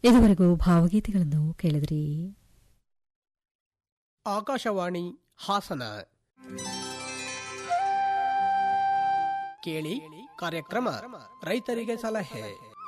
ಇದುವರೆಗೂ ಭಾವಗೀತೆಗಳನ್ನು ಕೇಳಿದ್ರಿ. ಆಕಾಶವಾಣಿ ಹಾಸನ ಕೇಳಿ ಕಾರ್ಯಕ್ರಮ ರೈತರಿಗೆ ಸಲಹೆ.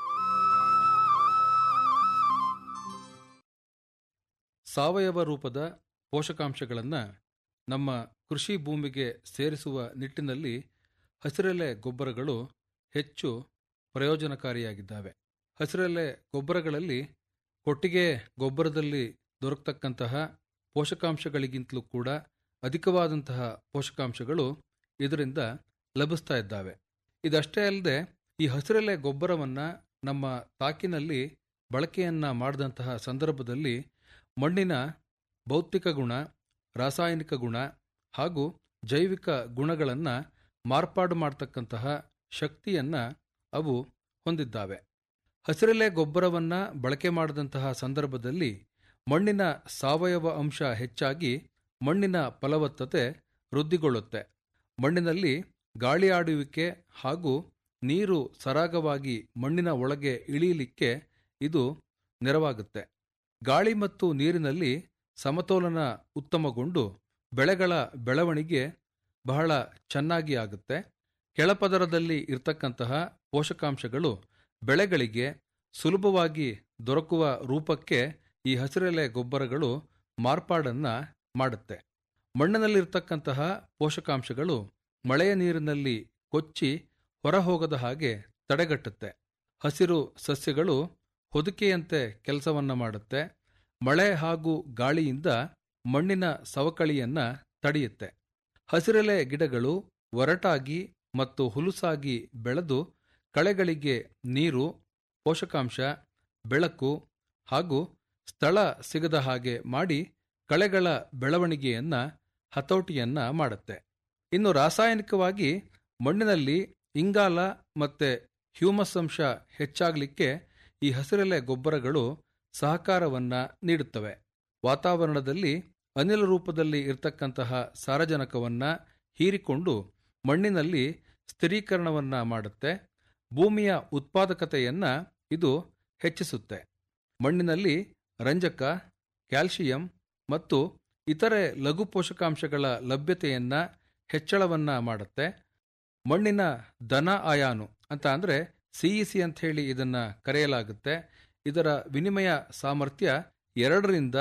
ಸಾವಯವ ರೂಪದ ಪೋಷಕಾಂಶಗಳನ್ನು ನಮ್ಮ ಕೃಷಿ ಭೂಮಿಗೆ ಸೇರಿಸುವ ನಿಟ್ಟಿನಲ್ಲಿ ಹಸಿರೆಲೆ ಗೊಬ್ಬರಗಳು ಹೆಚ್ಚು ಪ್ರಯೋಜನಕಾರಿಯಾಗಿದ್ದಾವೆ. ಹಸಿರೆಲೆ ಗೊಬ್ಬರಗಳಲ್ಲಿ ಕೊಟ್ಟಿಗೆ ಗೊಬ್ಬರದಲ್ಲಿ ದೊರಕತಕ್ಕಂತಹ ಪೋಷಕಾಂಶಗಳಿಗಿಂತಲೂ ಕೂಡ ಅಧಿಕವಾದಂತಹ ಪೋಷಕಾಂಶಗಳು ಇದರಿಂದ ಲಭಿಸ್ತಾ ಇದ್ದಾವೆ. ಇದಷ್ಟೇ ಅಲ್ಲದೆ ಈ ಹಸಿರೆಲೆ ಗೊಬ್ಬರವನ್ನು ನಮ್ಮ ತಾಕಿನಲ್ಲಿ ಬಳಕೆಯನ್ನು ಮಾಡಿದಂತಹ ಸಂದರ್ಭದಲ್ಲಿ ಮಣ್ಣಿನ ಭೌತಿಕ ಗುಣ, ರಾಸಾಯನಿಕ ಗುಣ ಹಾಗೂ ಜೈವಿಕ ಗುಣಗಳನ್ನು ಮಾರ್ಪಾಡು ಮಾಡತಕ್ಕಂತಹ ಶಕ್ತಿಯನ್ನು ಅವು ಹೊಂದಿದ್ದಾವೆ. ಹಸಿರೆಲೆ ಗೊಬ್ಬರವನ್ನು ಬಳಕೆ ಮಾಡಿದಂತಹ ಸಂದರ್ಭದಲ್ಲಿ ಮಣ್ಣಿನ ಸಾವಯವ ಅಂಶ ಹೆಚ್ಚಾಗಿ ಮಣ್ಣಿನ ಫಲವತ್ತತೆ ವೃದ್ಧಿಗೊಳ್ಳುತ್ತೆ. ಮಣ್ಣಿನಲ್ಲಿ ಗಾಳಿ ಆಡುವಿಕೆ ಹಾಗೂ ನೀರು ಸರಾಗವಾಗಿ ಮಣ್ಣಿನ ಒಳಗೆ ಇಳಿಯಲಿಕ್ಕೆ ಇದು ನೆರವಾಗುತ್ತೆ. ಗಾಳಿ ಮತ್ತು ನೀರಿನಲ್ಲಿ ಸಮತೋಲನ ಉತ್ತಮಗೊಂಡು ಬೆಳೆಗಳ ಬೆಳವಣಿಗೆ ಬಹಳ ಚೆನ್ನಾಗಿ ಆಗುತ್ತೆ. ಕೆಳಪದರದಲ್ಲಿ ಇರತಕ್ಕಂತಹ ಪೋಷಕಾಂಶಗಳು ಬೆಳೆಗಳಿಗೆ ಸುಲಭವಾಗಿ ದೊರಕುವ ರೂಪಕ್ಕೆ ಈ ಹಸಿರೆಲೆ ಗೊಬ್ಬರಗಳು ಮಾರ್ಪಾಡನ್ನು ಮಾಡುತ್ತೆ. ಮಣ್ಣಿನಲ್ಲಿರ್ತಕ್ಕಂತಹ ಪೋಷಕಾಂಶಗಳು ಮಳೆಯ ನೀರಿನಲ್ಲಿ ಕೊಚ್ಚಿ ಹೊರಹೋಗದ ಹಾಗೆ ತಡೆಗಟ್ಟುತ್ತೆ. ಹಸಿರು ಸಸ್ಯಗಳು ಹೊದಿಕೆಯಂತೆ ಕೆಲಸವನ್ನು ಮಾಡುತ್ತೆ. ಮಳೆ ಹಾಗೂ ಗಾಳಿಯಿಂದ ಮಣ್ಣಿನ ಸವಕಳಿಯನ್ನು ತಡೆಯುತ್ತೆ. ಹಸಿರೆಲೆ ಗಿಡಗಳು ಒರಟಾಗಿ ಮತ್ತು ಹುಲುಸಾಗಿ ಬೆಳೆದು ಕಳೆಗಳಿಗೆ ನೀರು, ಪೋಷಕಾಂಶ, ಬೆಳಕು ಹಾಗೂ ಸ್ಥಳ ಸಿಗದ ಹಾಗೆ ಮಾಡಿ ಕಳೆಗಳ ಬೆಳವಣಿಗೆಯನ್ನು ಹತೋಟಿಯನ್ನು ಮಾಡುತ್ತೆ. ಇನ್ನು ರಾಸಾಯನಿಕವಾಗಿ ಮಣ್ಣಿನಲ್ಲಿ ಇಂಗಾಲ ಮತ್ತು ಹ್ಯೂಮಸ್ ಅಂಶ ಹೆಚ್ಚಾಗಲಿಕ್ಕೆ ಈ ಹಸಿರೆಲೆ ಗೊಬ್ಬರಗಳು ಸಹಕಾರವನ್ನು ನೀಡುತ್ತವೆ. ವಾತಾವರಣದಲ್ಲಿ ಅನಿಲ ರೂಪದಲ್ಲಿ ಇರತಕ್ಕಂತಹ ಸಾರಜನಕವನ್ನು ಹೀರಿಕೊಂಡು ಮಣ್ಣಿನಲ್ಲಿ ಸ್ಥಿರೀಕರಣವನ್ನು ಮಾಡುತ್ತೆ. ಭೂಮಿಯ ಉತ್ಪಾದಕತೆಯನ್ನು ಇದು ಹೆಚ್ಚಿಸುತ್ತೆ. ಮಣ್ಣಿನಲ್ಲಿ ರಂಜಕ, ಕ್ಯಾಲ್ಸಿಯಂ ಮತ್ತು ಇತರೆ ಲಘು ಪೋಷಕಾಂಶಗಳ ಲಭ್ಯತೆಯನ್ನು ಹೆಚ್ಚಳವನ್ನು ಮಾಡುತ್ತೆ. ಮಣ್ಣಿನ ಧನ ಅಯಾನು ಅಂತ ಅಂದರೆ ಸಿಇಸಿ ಅಂತ ಹೇಳಿ ಇದನ್ನು ಕರೆಯಲಾಗುತ್ತೆ. ಇದರ ವಿನಿಮಯ ಸಾಮರ್ಥ್ಯ 2ರಿಂದ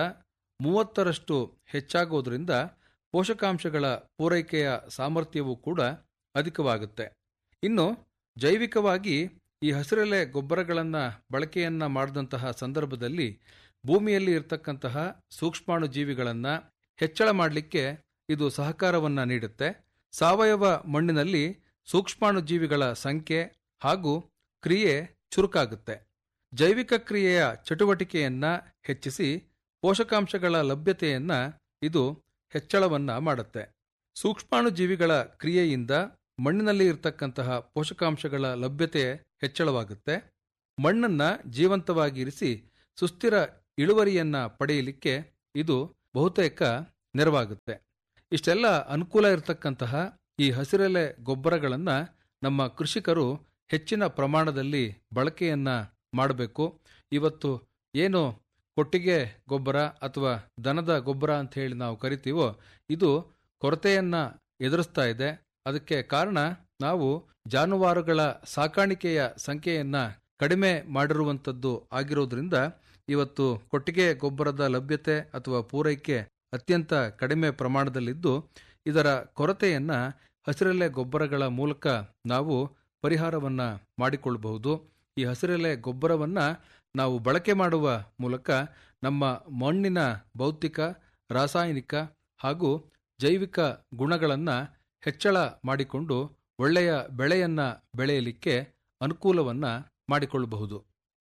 30ರಷ್ಟು ಹೆಚ್ಚಾಗೋದ್ರಿಂದ ಪೋಷಕಾಂಶಗಳ ಪೂರೈಕೆಯ ಸಾಮರ್ಥ್ಯವೂ ಕೂಡ ಅಧಿಕವಾಗುತ್ತೆ. ಇನ್ನು ಜೈವಿಕವಾಗಿ ಈ ಹಸಿರೆಲೆ ಗೊಬ್ಬರಗಳನ್ನು ಬಳಕೆಯನ್ನು ಮಾಡಿದಂತಹ ಸಂದರ್ಭದಲ್ಲಿ ಭೂಮಿಯಲ್ಲಿ ಇರತಕ್ಕಂತಹ ಸೂಕ್ಷ್ಮಾಣು ಜೀವಿಗಳನ್ನು ಹೆಚ್ಚಳ ಮಾಡಲಿಕ್ಕೆ ಇದು ಸಹಕಾರವನ್ನು ನೀಡುತ್ತೆ. ಸಾವಯವ ಮಣ್ಣಿನಲ್ಲಿ ಸೂಕ್ಷ್ಮಾಣು ಜೀವಿಗಳ ಸಂಖ್ಯೆ ಹಾಗೂ ಕ್ರಿಯೆ ಚುರುಕಾಗುತ್ತೆ. ಜೈವಿಕ ಕ್ರಿಯೆಯ ಚಟುವಟಿಕೆಯನ್ನು ಹೆಚ್ಚಿಸಿ ಪೋಷಕಾಂಶಗಳ ಲಭ್ಯತೆಯನ್ನು ಇದು ಹೆಚ್ಚಳವನ್ನು ಮಾಡುತ್ತೆ. ಸೂಕ್ಷ್ಮಾಣು ಜೀವಿಗಳ ಕ್ರಿಯೆಯಿಂದ ಮಣ್ಣಿನಲ್ಲಿ ಇರತಕ್ಕಂತಹ ಪೋಷಕಾಂಶಗಳ ಲಭ್ಯತೆ ಹೆಚ್ಚಳವಾಗುತ್ತೆ. ಮಣ್ಣನ್ನು ಜೀವಂತವಾಗಿರಿಸಿ ಸುಸ್ಥಿರ ಇಳುವರಿಯನ್ನು ಪಡೆಯಲಿಕ್ಕೆ ಇದು ಬಹುತೇಕ ನೆರವಾಗುತ್ತೆ. ಇಷ್ಟೆಲ್ಲ ಅನುಕೂಲ ಇರತಕ್ಕಂತಹ ಈ ಹಸಿರೆಲೆ ಗೊಬ್ಬರಗಳನ್ನು ನಮ್ಮ ಕೃಷಿಕರು ಹೆಚ್ಚಿನ ಪ್ರಮಾಣದಲ್ಲಿ ಬಳಕೆಯನ್ನು ಮಾಡಬೇಕು. ಇವತ್ತು ಏನು ಕೊಟ್ಟಿಗೆ ಗೊಬ್ಬರ ಅಥವಾ ದನದ ಗೊಬ್ಬರ ಅಂತ ಹೇಳಿ ನಾವು ಕರಿತೀವೋ ಇದು ಕೊರತೆಯನ್ನು ಎದುರಿಸ್ತಾ ಇದೆ. ಅದಕ್ಕೆ ಕಾರಣ ನಾವು ಜಾನುವಾರುಗಳ ಸಾಕಾಣಿಕೆಯ ಸಂಖ್ಯೆಯನ್ನು ಕಡಿಮೆ ಮಾಡಿರುವಂಥದ್ದು ಆಗಿರೋದ್ರಿಂದ ಇವತ್ತು ಕೊಟ್ಟಿಗೆ ಗೊಬ್ಬರದ ಲಭ್ಯತೆ ಅಥವಾ ಪೂರೈಕೆ ಅತ್ಯಂತ ಕಡಿಮೆ ಪ್ರಮಾಣದಲ್ಲಿದ್ದು ಇದರ ಕೊರತೆಯನ್ನು ಹಸಿರೆಲೆ ಗೊಬ್ಬರಗಳ ಮೂಲಕ ನಾವು ಪರಿಹಾರವನ್ನು ಮಾಡಿಕೊಳ್ಳಬಹುದು. ಈ ಹಸಿರೆಲೆ ಗೊಬ್ಬರವನ್ನು ನಾವು ಬಳಕೆ ಮಾಡುವ ಮೂಲಕ ನಮ್ಮ ಮಣ್ಣಿನ ಭೌತಿಕ, ರಾಸಾಯನಿಕ ಹಾಗೂ ಜೈವಿಕ ಗುಣಗಳನ್ನು ಹೆಚ್ಚಳ ಮಾಡಿಕೊಂಡು ಒಳ್ಳೆಯ ಬೆಳೆಯನ್ನು ಬೆಳೆಯಲಿಕ್ಕೆ ಅನುಕೂಲವನ್ನು ಮಾಡಿಕೊಳ್ಳಬಹುದು.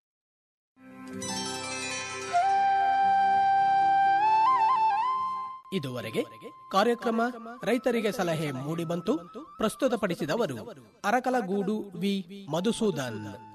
ಇದುವರೆಗೆ ಕಾರ್ಯಕ್ರಮ ರೈತರಿಗೆ ಸಲಹೆ ಮೂಡಿಬಂತು. ಪ್ರಸ್ತುತಪಡಿಸಿದವರು ಅರಕಲಗೂಡು ವಿ ಮಧುಸೂದನ್.